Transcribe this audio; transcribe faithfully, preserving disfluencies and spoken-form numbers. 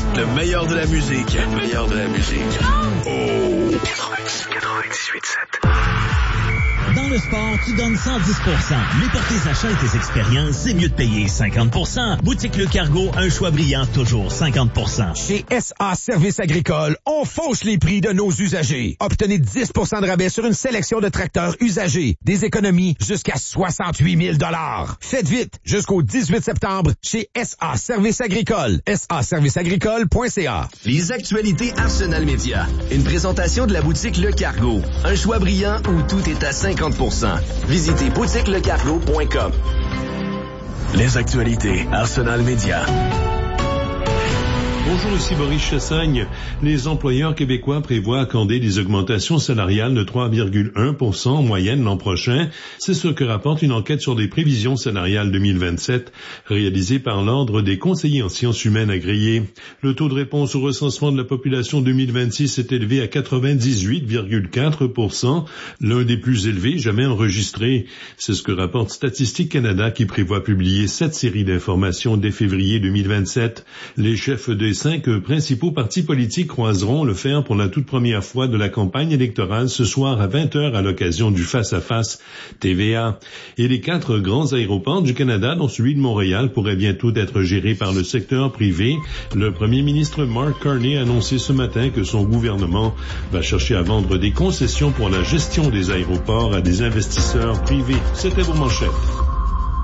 Le meilleur de la musique. Le meilleur de la musique. Oh! quatre-vingt-dix-huit sept. Dans le sport, tu donnes cent dix pour cent. Mais pour tes achats et tes expériences, c'est mieux de payer cinquante pour cent. Boutique Le Cargo, un choix brillant, toujours cinquante pour cent. Chez S A Services Agricoles, on fauche les prix de nos usagers. Obtenez dix pour cent de rabais sur une sélection de tracteurs usagés. Des économies jusqu'à soixante-huit mille dollars. Faites vite, jusqu'au dix-huit septembre, chez S A Services Agricoles. S A services agricoles point c a. Les actualités Arsenal Média. Une présentation de la boutique Le Cargo. Un choix brillant où tout est à cinquante pour cent. Visitez boutique le cargo point com. Les actualités Arsenal Média. Bonjour, ici Boris Chassagne. Les employeurs québécois prévoient accorder des augmentations salariales de trois virgule un pour cent en moyenne l'an prochain. C'est ce que rapporte une enquête sur les prévisions salariales deux mille vingt-sept réalisée par l'Ordre des conseillers en sciences humaines agréés. Le taux de réponse au recensement de la population deux mille vingt-six est élevé à quatre-vingt-dix-huit virgule quatre pour cent, l'un des plus élevés jamais enregistrés. C'est ce que rapporte Statistique Canada qui prévoit publier cette série d'informations dès février deux mille vingt-sept. Les chefs des cinq principaux partis politiques croiseront le fer pour la toute première fois de la campagne électorale ce soir à vingt heures à l'occasion du face-à-face T V A. Et les quatre grands aéroports du Canada, dont celui de Montréal, pourraient bientôt être gérés par le secteur privé. Le premier ministre Mark Carney a annoncé ce matin que son gouvernement va chercher à vendre des concessions pour la gestion des aéroports à des investisseurs privés. C'était vos manchettes.